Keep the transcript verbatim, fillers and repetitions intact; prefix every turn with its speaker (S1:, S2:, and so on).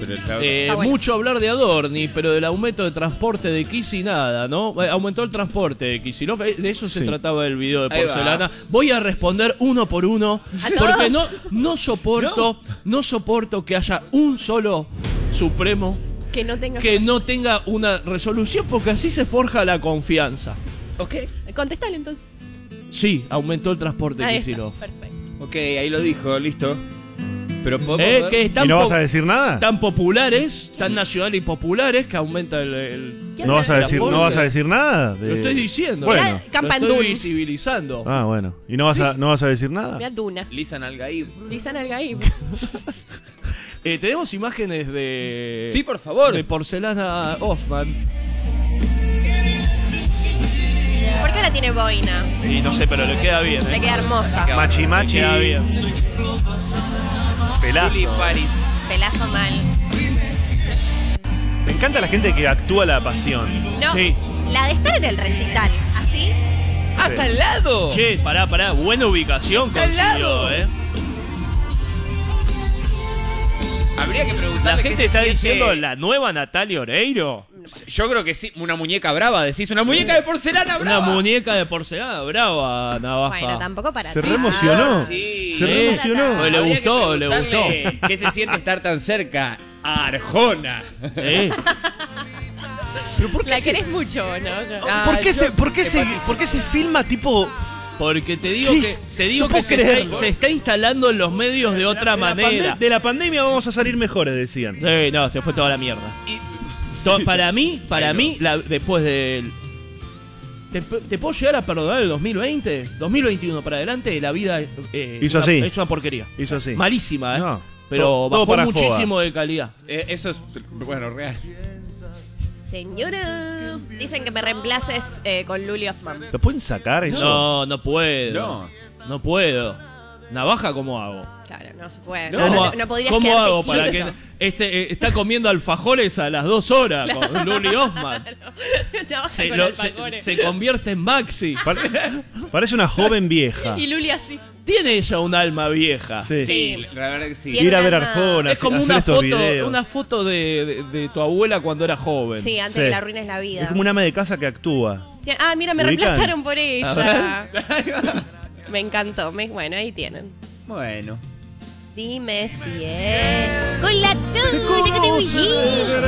S1: Eh,
S2: ah, bueno.
S1: Mucho hablar de Adorni, pero del aumento de transporte de Kicsi nada, ¿no? Eh, Aumentó el transporte de Kicillof, eh, de eso se
S3: Sí.
S1: trataba el video de
S4: Ahí
S1: Porcelana.
S4: va.
S1: Voy a responder uno por uno,
S2: ¿A
S1: porque
S2: todos?
S1: no, no soporto, no soporto que haya un solo Supremo
S2: Que no tenga...
S1: que no tenga una resolución, porque así se forja la confianza.
S4: Ok,
S2: Contestale entonces.
S1: Sí, aumentó el transporte de
S2: Ahí está,
S1: Kicillof.
S2: perfecto.
S4: ok, ahí lo dijo, listo. Pero podemos
S1: Eh,
S4: ver-
S1: que es tan
S3: ¿Y no vas
S1: po-
S3: a decir nada?
S1: tan populares, tan nacional y populares que aumenta el... el-
S2: ¿Qué
S3: ¿No vas a
S2: onda?
S3: decir, no vas a decir nada? De-
S1: Lo estoy diciendo.
S3: Bueno.
S2: Mirá,
S1: Lo
S2: Campandún.
S1: estoy visibilizando.
S3: Ah, bueno. ¿Y no vas, a, no vas a decir nada?
S2: Mirá Duna.
S4: Lisan Algaib.
S2: Lisan Algaib.
S1: Eh, tenemos imágenes de...
S4: Sí, por favor.
S1: De Porcelana Hoffman.
S2: ¿Por qué ahora tiene boina?
S1: Y no sé, pero le queda bien, ¿eh?
S2: Le queda hermosa.
S3: Machi
S1: Le
S3: machi.
S1: queda bien.
S3: Pelazo.
S4: Juli Paris.
S2: Pelazo mal.
S3: Me encanta la gente que actúa la pasión.
S2: No,
S1: Sí.
S2: la de estar en el recital, así.
S4: ¡Hasta al lado!
S1: Che, pará, pará. Buena ubicación
S4: Está al
S1: consiguió,
S4: lado.
S1: ¿eh?
S4: Habría que
S1: La
S4: preguntarle qué
S1: gente
S4: se
S1: está
S4: siente-
S1: diciendo la nueva Natalia Oreiro.
S4: Yo creo que sí, una muñeca brava, decís. Una muñeca de porcelana
S1: Una
S4: brava.
S1: muñeca de porcelana brava, Navaja.
S2: Bueno, tampoco para
S3: Se
S2: tanto.
S3: reemocionó.
S4: Sí.
S3: Se
S1: Sí.
S3: reemocionó.
S1: Pues le
S4: Habría que
S1: gustó, le
S4: preguntarle
S1: gustó.
S4: ¿Qué se siente estar tan cerca? A Arjona.
S1: Eh,
S3: ¿Pero por qué
S2: La
S3: se,
S2: querés mucho, ¿no?
S4: Ah,
S3: ¿por qué
S4: yo
S3: se, por qué se,
S4: empatizo.
S3: por qué se filma tipo...
S1: porque te digo
S3: ¿Qué
S1: que,
S3: es?
S1: te digo
S3: No
S1: que
S3: puedo
S1: se está,
S3: creerlo.
S1: se está instalando en los medios de otra
S3: de la
S1: manera.
S3: pandem- de la pandemia vamos a salir mejores, decían.
S1: Sí, no, se fue toda la mierda.
S4: Y-
S1: To-
S4: Sí,
S1: para
S4: sí.
S1: mí, para
S4: Bueno.
S1: mí, la- después del... ¿Te, ¿Te puedo llegar a perdonar el dos mil veinte? dos mil veintiuno para adelante, la vida eh,
S3: Hizo
S1: una-
S3: así.
S1: es una porquería.
S3: Hizo así.
S1: Malísima, ¿eh?
S3: No,
S1: Pero
S3: todo- todo
S1: bajó
S3: para
S1: muchísimo de calidad.
S4: Eh, eso es, bueno, real.
S2: Señora. Dicen que me reemplaces eh, con Luli Hoffman.
S3: ¿Lo pueden sacar eso?
S1: No, no puedo.
S4: No.
S1: No puedo. ¿Navaja cómo hago?
S2: Claro, no se puede.
S4: No,
S2: No, no,
S1: ¿Cómo,
S2: no, no podrías
S1: ¿cómo
S2: quedarte
S1: hago para que
S2: quieto.
S1: este, eh, está comiendo alfajores a las dos horas con Luli Hoffman?
S2: Navaja
S1: Se,
S2: con
S1: lo- se-
S2: alfajores.
S1: se convierte en Maxi.
S3: Pare- Parece una joven vieja.
S2: Y Luli así.
S1: Tiene ella un alma vieja.
S3: Sí.
S2: Sí.
S4: La verdad que sí.
S2: Tiene
S3: Ir a ver
S2: una-
S3: Arjona,
S1: Es como
S3: hacer
S1: una
S3: estos
S1: foto,
S3: videos.
S1: una foto de, de- de tu abuela cuando era joven.
S2: Sí, antes
S3: Sí.
S2: que le arruines la vida.
S3: Es como una ama de casa que actúa.
S2: Ah, mira, me
S3: ¿Ubican?
S2: reemplazaron por
S1: A
S2: ella. Me encantó. Me- bueno, ahí tienen.
S4: Bueno.
S2: Dime si es con la tuya que te voy a ir.